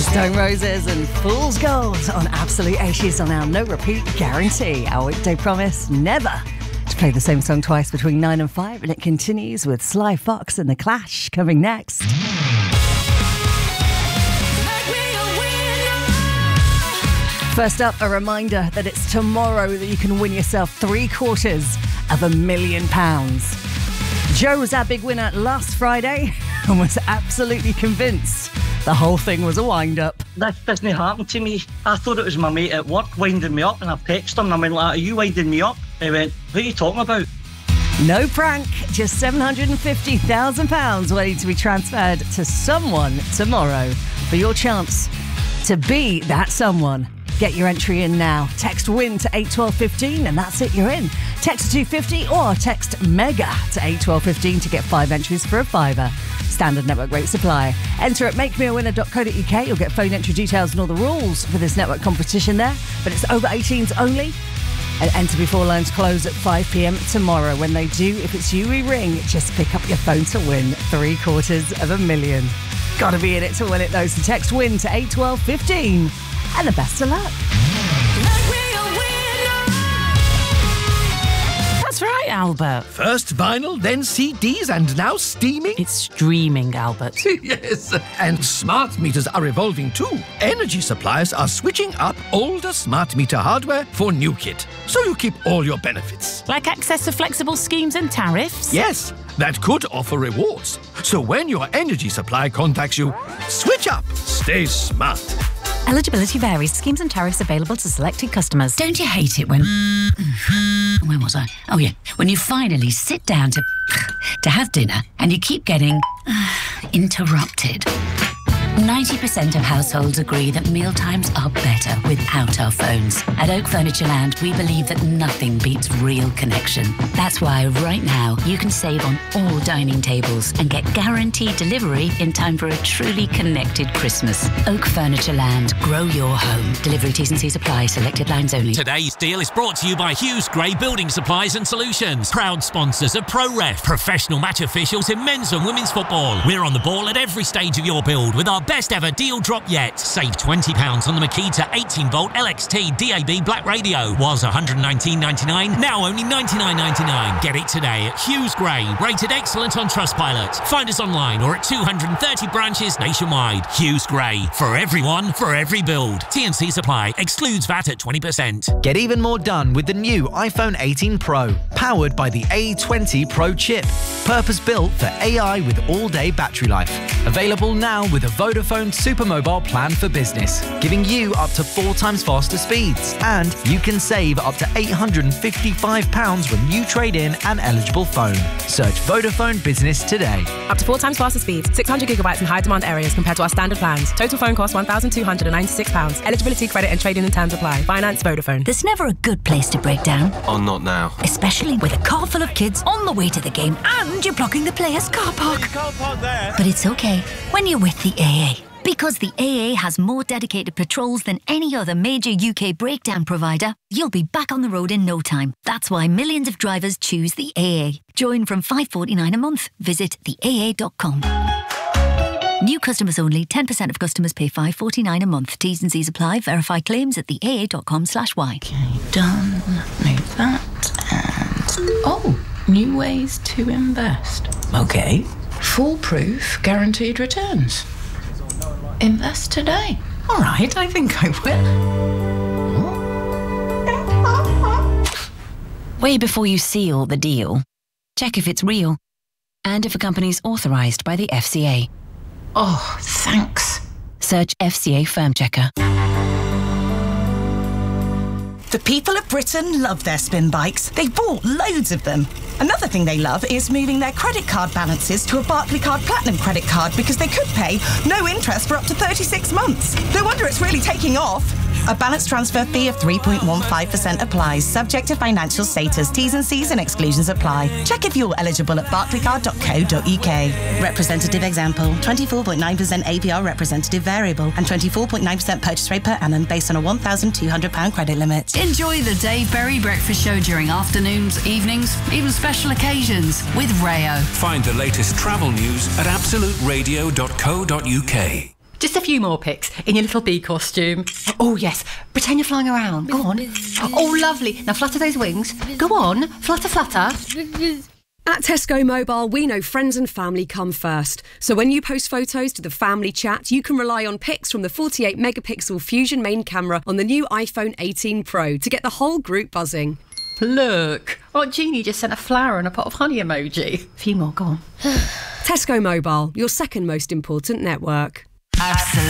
Stone Roses and Fool's Gold on Absolute Ashes on our no repeat guarantee. Our weekday promise never to play the same song twice between 9 and 5, and it continues with Sly Fox and The Clash coming next. First up, a reminder that it's tomorrow that you can win yourself £750,000. Joe was our big winner last Friday and was absolutely convinced the whole thing was a wind-up. This doesn't happen to me. I thought it was my mate at work winding me up, and I've texted him and I went like, are you winding me up? He went, what are you talking about? No prank, just £750,000 waiting to be transferred to someone tomorrow for your chance to be that someone. Get your entry in now. Text WIN to 81215 and that's it, you're in. Text 250 or text MEGA to 81215 to get 5 entries for a £5. Standard network rate supply. Enter at makemeawinner.co.uk. You'll get phone entry details and all the rules for this network competition there. But it's over 18s only. And enter before lines close at 5 p.m. tomorrow. When they do, if it's you we ring, just pick up your phone to win $750,000. Gotta be in it to win it though. So text WIN to 81215. And the best of luck. That's right, Albert. First vinyl, then CDs, and now steaming? It's streaming, Albert. Yes, and smart meters are evolving too. Energy suppliers are switching up older smart meter hardware for new kit, so you keep all your benefits. Like access to flexible schemes and tariffs? Yes, that could offer rewards. So when your energy supply contacts you, switch up. Stay smart. Eligibility varies. Schemes and tariffs available to selected customers. Don't you hate it when... Where was I? Oh, yeah. When you finally sit down to have dinner and you keep getting interrupted. 90% of households agree that mealtimes are better without our phones. At Oak Furniture Land, we believe that nothing beats real connection. That's why right now you can save on all dining tables and get guaranteed delivery in time for a truly connected Christmas. Oak Furniture Land, grow your home. Delivery T's and C's apply, selected lines only. Today's deal is brought to you by Hughes Gray Building Supplies and Solutions. Proud sponsors of ProRef, professional match officials in men's and women's football. We're on the ball at every stage of your build with our best ever deal drop yet. Save £20 on the Makita 18-volt LXT DAB Black Radio. Was $119.99, now only $99.99. Get it today at Hughes Gray, rated excellent on Trustpilot. Find us online or at 230 branches nationwide. Hughes Gray, for everyone, for every build. T&C supply, excludes VAT at 20%. Get even more done with the new iPhone 18 Pro, powered by the A20 Pro chip. Purpose-built for AI with all-day battery life. Available now with a Vodafone Supermobile plan for business, giving you up to 4 times faster speeds. And you can save up to £855 when you trade in an eligible phone. Search Vodafone Business today. Up to 4 times faster speeds, 600 gigabytes in high demand areas compared to our standard plans. Total phone cost £1,296. Eligibility, credit and trade-in and terms apply. Finance Vodafone. There's never a good place to break down. Oh, not now. Especially with a car full of kids on the way to the game and you're blocking the players' car park. But it's okay when you're with the AA. Because the AA has more dedicated patrols than any other major UK breakdown provider, you'll be back on the road in no time. That's why millions of drivers choose the AA. Join from $5.49 a month. Visit theaa.com. New customers only. 10% of customers pay $5.49 a month. T's and C's apply. Verify claims at theaa.com/y. Okay, done. Move that. And... oh, new ways to invest. Okay. Foolproof guaranteed returns. Invest today. All right, I think I will. Way before you seal the deal, check if it's real and if a company's authorised by the FCA. Oh, thanks. Search FCA Firm Checker. The people of Britain love their spin bikes. They've bought loads of them. Another thing they love is moving their credit card balances to a Barclaycard Platinum credit card because they could pay no interest for up to 36 months. No wonder it's really taking off. A balance transfer fee of 3.15% applies, subject to financial status. T's and C's and exclusions apply. Check if you're eligible at barclaycard.co.uk. Representative example, 24.9% APR representative variable and 24.9% purchase rate per annum based on a £1,200 credit limit. Enjoy the Dave Berry Breakfast Show during afternoons, evenings, even special occasions with Rayo. Find the latest travel news at absoluteradio.co.uk. Just a few more pics in your little bee costume. Oh, yes. Pretend you're flying around. Go on. Oh, lovely. Now flutter those wings. Go on. Flutter, flutter. At Tesco Mobile, we know friends and family come first. So when you post photos to the family chat, you can rely on pics from the 48 megapixel Fusion main camera on the new iPhone 18 Pro to get the whole group buzzing. Look. Aunt Jeannie just sent a flower and a pot of honey emoji. A few more, go on. Tesco Mobile, your second most important network. Absolutely.